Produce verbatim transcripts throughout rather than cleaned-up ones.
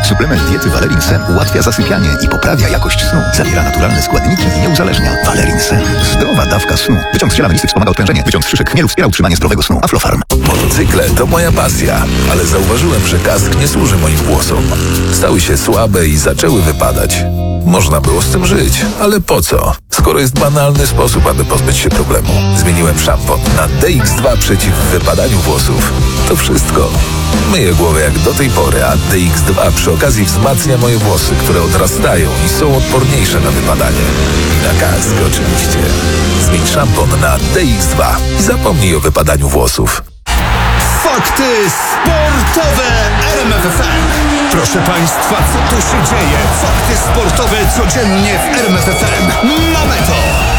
Suplement diety Valerin Sen ułatwia zasypianie i poprawia jakość snu. Zawiera naturalne składniki i nie uzależnia. Valerin Sen. Zdrowa dawka snu. Wyciąg z ziela melisy wspomaga odprężenie. Wyciąg z szyszek chmielu wspiera utrzymanie zdrowego snu. Aflofarm. Motocykle to moja pasja, ale zauważyłem, że kask nie służy moim włosom. Stały się słabe i zaczęły wypadać. Można było z tym żyć, ale po co? Skoro jest banalny sposób, aby pozbyć się problemu. Zmieniłem szampon na D X dwa przeciw wypadaniu włosów. To wszystko. Myję głowę jak do tej pory, a D X dwa przy okazji wzmacnia moje włosy, które odrastają i są odporniejsze na wypadanie. I na kask oczywiście. Zmień szampon na D X dwa i zapomnij o wypadaniu włosów. Fakty sportowe R M F F M. Proszę Państwa, co tu się dzieje? Fakty sportowe codziennie w R M F F M. Mamy to!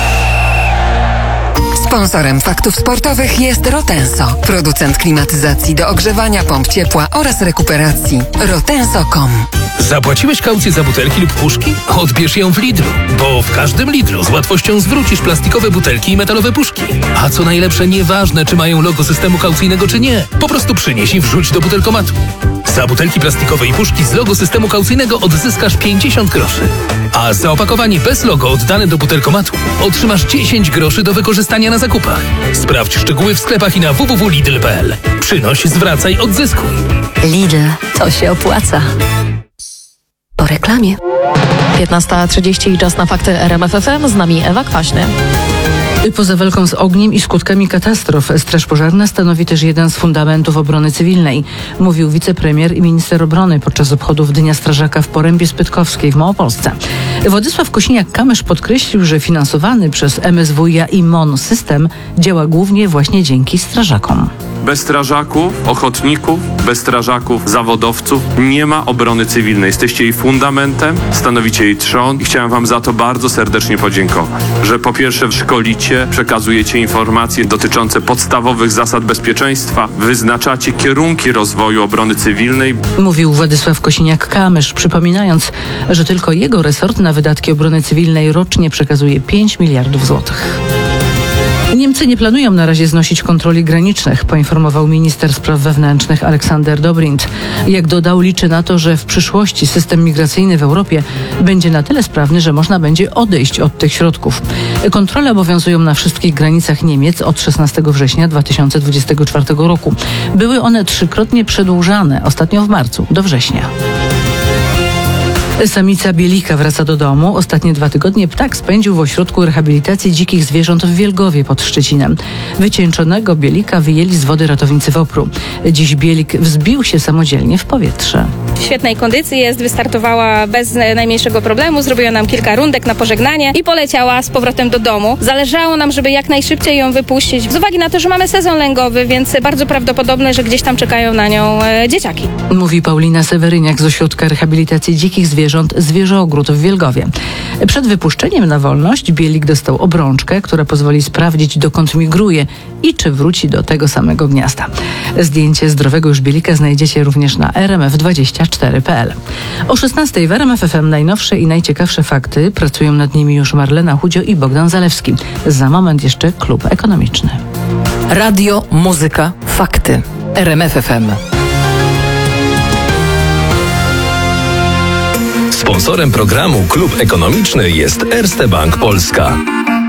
Sponsorem faktów sportowych jest Rotenso, producent klimatyzacji do ogrzewania, pomp ciepła oraz rekuperacji. rotenso kropka com. Zapłaciłeś kaucję za butelki lub puszki? Odbierz ją w Lidlu, bo w każdym Lidlu z łatwością zwrócisz plastikowe butelki i metalowe puszki. A co najlepsze, nieważne czy mają logo systemu kaucyjnego czy nie, po prostu przynieś i wrzuć do butelkomatu. Za butelki plastikowe i puszki z logo systemu kaucyjnego odzyskasz pięćdziesiąt groszy. A za opakowanie bez logo oddane do butelkomatu otrzymasz dziesięć groszy do wykorzystania na zakupach. Sprawdź szczegóły w sklepach i na w w w kropka lidl kropka p l. Przynoś, zwracaj, odzyskuj. Lidl, to się opłaca. Po reklamie. piętnasta trzydzieści i czas na fakty R M F F M. Z nami Ewa Kwaśny. Poza walką z ogniem i skutkami katastrof, straż pożarna stanowi też jeden z fundamentów obrony cywilnej, mówił wicepremier i minister obrony podczas obchodów Dnia Strażaka w Porębie Spytkowskiej w Małopolsce. Władysław Kosiniak-Kamysz podkreślił, że finansowany przez M S W i M O N system działa głównie właśnie dzięki strażakom. Bez strażaków, ochotników, bez strażaków, zawodowców nie ma obrony cywilnej. Jesteście jej fundamentem, stanowicie jej trzon i chciałem wam za to bardzo serdecznie podziękować, że po pierwsze szkolicie, przekazujecie informacje dotyczące podstawowych zasad bezpieczeństwa, wyznaczacie kierunki rozwoju obrony cywilnej. Mówił Władysław Kosiniak-Kamysz, przypominając, że tylko jego resort na wydatki obrony cywilnej rocznie przekazuje pięć miliardów złotych. Niemcy nie planują na razie znosić kontroli granicznych, poinformował minister spraw wewnętrznych Aleksander Dobrindt. Jak dodał, liczy na to, że w przyszłości system migracyjny w Europie będzie na tyle sprawny, że można będzie odejść od tych środków. Kontrole obowiązują na wszystkich granicach Niemiec od szesnastego września dwa tysiące dwudziestego czwartego roku. Były one trzykrotnie przedłużane, ostatnio w marcu, do września. Samica bielika wraca do domu. Ostatnie dwa tygodnie ptak spędził w ośrodku rehabilitacji dzikich zwierząt w Wielgowie pod Szczecinem. Wycieńczonego bielika wyjęli z wody ratownicy WOPR-u. Dziś bielik wzbił się samodzielnie w powietrze. W świetnej kondycji jest, wystartowała bez najmniejszego problemu, zrobiła nam kilka rundek na pożegnanie i poleciała z powrotem do domu. Zależało nam, żeby jak najszybciej ją wypuścić, z uwagi na to, że mamy sezon lęgowy, więc bardzo prawdopodobne, że gdzieś tam czekają na nią e, dzieciaki. Mówi Paulina Seweryniak z ośrodka rehabilitacji dzikich zwierząt Zwierzogród w Wielgowie. Przed wypuszczeniem na wolność bielik dostał obrączkę, która pozwoli sprawdzić, dokąd migruje i czy wróci do tego samego gniazda. Zdjęcie zdrowego już bielika znajdziecie również na r m f dwadzieścia cztery kropka p l. O szesnastej w R M F F M najnowsze i najciekawsze fakty. Pracują nad nimi już Marlena Chudzio i Bogdan Zalewski. Za moment jeszcze klub ekonomiczny. Radio, muzyka, fakty. R M F F M. Sponsorem programu Klub Ekonomiczny jest Erste Bank Polska.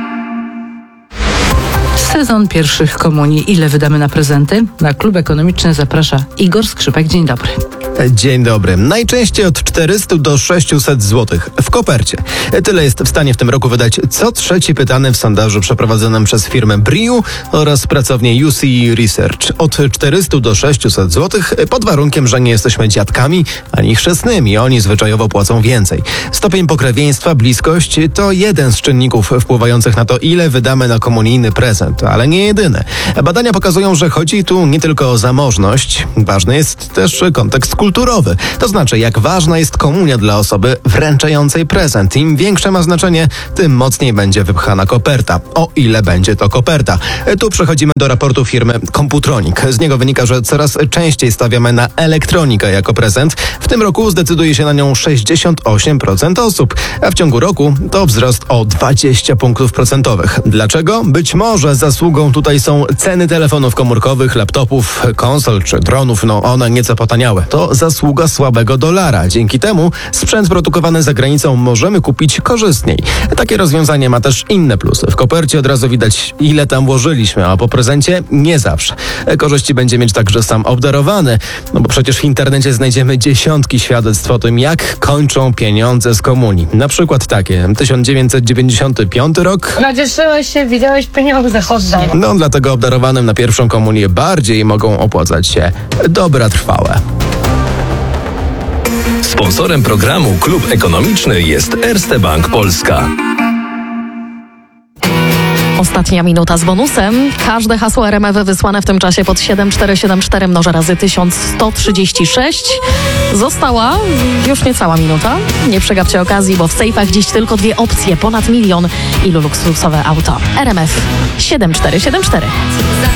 Sezon pierwszych komunii. Ile wydamy na prezenty? Na Klub Ekonomiczny zaprasza Igor Skrzypek. Dzień dobry. Dzień dobry. Najczęściej od czterysta do sześciuset złotych w kopercie. Tyle jest w stanie w tym roku wydać co trzeci pytany w sondażu przeprowadzonym przez firmę Briu oraz pracownię U C Research. Od czterysta do sześciuset złotych pod warunkiem, że nie jesteśmy dziadkami ani chrzestnymi. Oni zwyczajowo płacą więcej. Stopień pokrewieństwa, bliskość to jeden z czynników wpływających na to, ile wydamy na komunijny prezent, ale nie jedyny. Badania pokazują, że chodzi tu nie tylko o zamożność. Ważny jest też kontekst kulturowy. kulturowy. To znaczy, jak ważna jest komunia dla osoby wręczającej prezent. Im większe ma znaczenie, tym mocniej będzie wypchana koperta. O ile będzie to koperta? Tu przechodzimy do raportu firmy Computronic. Z niego wynika, że coraz częściej stawiamy na elektronikę jako prezent. W tym roku zdecyduje się na nią sześćdziesiąt osiem procent osób, a w ciągu roku to wzrost o dwadzieścia punktów procentowych. Dlaczego? Być może zasługą tutaj są ceny telefonów komórkowych, laptopów, konsol czy dronów. No one nieco potaniały. To zasługa słabego dolara. Dzięki temu sprzęt produkowany za granicą możemy kupić korzystniej. Takie rozwiązanie ma też inne plusy. W kopercie od razu widać, ile tam włożyliśmy, a po prezencie nie zawsze. Korzyści będzie mieć także sam obdarowany, no bo przecież w internecie znajdziemy dziesiątki świadectw o tym, jak kończą pieniądze z komunii. Na przykład takie, tysiąc dziewięćset dziewięćdziesiąty piąty rok. Nacieszyłeś się, widziałeś pieniądze, oddaj. No, dlatego obdarowanym na pierwszą komunię bardziej mogą opłacać się dobra trwałe. Sponsorem programu Klub Ekonomiczny jest Erste Bank Polska. Ostatnia minuta z bonusem. Każde hasło R M F wysłane w tym czasie pod siedem cztery siedem cztery mnożę razy tysiąc sto trzydzieści sześć. Została już niecała minuta. Nie przegapcie okazji, bo w sejfach dziś tylko dwie opcje. Ponad milion i luksusowe auto. R M F siedem cztery siedem cztery.